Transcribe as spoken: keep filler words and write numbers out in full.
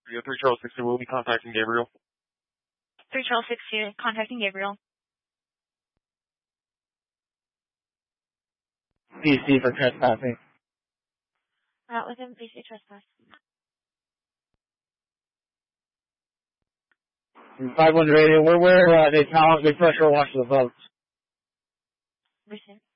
three Charles sixty, we'll be contacting Gabriel. three Charles sixty, contacting Gabriel. B C for trespassing. Route with him, B C trespass. five one radio, we're where uh, they power, they pressure wash the boats. Receive.